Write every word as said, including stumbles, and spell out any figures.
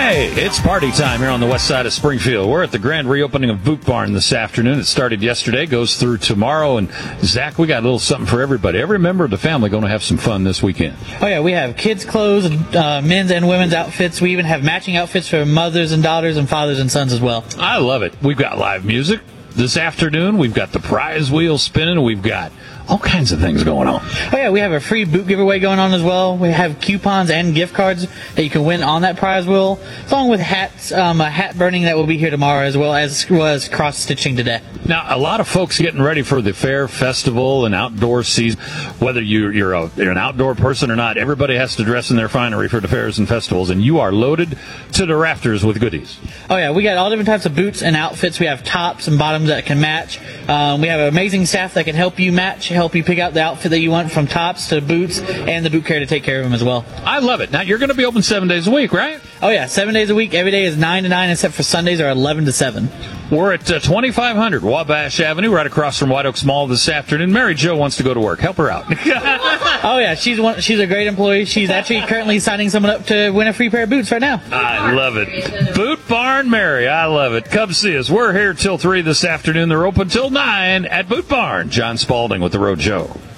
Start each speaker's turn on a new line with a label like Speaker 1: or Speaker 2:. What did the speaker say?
Speaker 1: Hey, it's party time here on the west side of Springfield. We're at the grand reopening of Boot Barn this afternoon. It started yesterday, goes through tomorrow. And, Zach, we got a little something for everybody. Every member of the family going to have some fun this weekend.
Speaker 2: Oh, yeah, we have kids' clothes, uh, men's and women's outfits. We even have matching outfits for mothers and daughters and fathers and sons as well.
Speaker 1: I love it. We've got live music this afternoon. We've got the prize wheel spinning. We've got all kinds of things going on.
Speaker 2: Oh, yeah, we have a free boot giveaway going on as well. We have coupons and gift cards that you can win on that prize wheel, along with hats, um, a hat burning that will be here tomorrow, as well as was cross-stitching today.
Speaker 1: Now, a lot of folks getting ready for the fair, festival, and outdoor season. Whether you, you're, a, you're an outdoor person or not, everybody has to dress in their finery for the fairs and festivals, and you are loaded to the rafters with goodies.
Speaker 2: Oh, yeah, we got all different types of boots and outfits. We have tops and bottoms that can match. Um, we have an amazing staff that can help you match, help you pick out the outfit that you want, from tops to boots, and the boot care to take care of them as well.
Speaker 1: I love it. Now, you're going to be open seven days a week, right?
Speaker 2: Oh, yeah, seven days a week. Every day is nine to nine, except for Sundays are eleven to seven.
Speaker 1: We're at uh, twenty-five hundred Wabash Avenue, right across from White Oaks Mall this afternoon. Mary Jo wants to go to work. Help her out.
Speaker 2: Oh, yeah, she's one, she's a great employee. She's actually currently signing someone up to win a free pair of boots right now.
Speaker 1: I love it. Boot Barn Mary, I love it. Come see us. We're here till three this afternoon. They're open till nine at Boot Barn. John Spalding with The Road Joe.